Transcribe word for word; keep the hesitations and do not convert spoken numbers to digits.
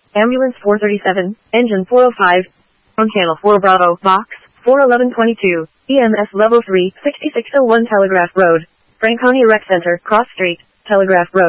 Ambulance four thirty-seven, Engine four oh five. On Channel four Bravo, Box four eleven twenty-two, E M S Level three, sixty-six oh one Telegraph Road. Franconia Rec Center, Cross Street, Telegraph Road.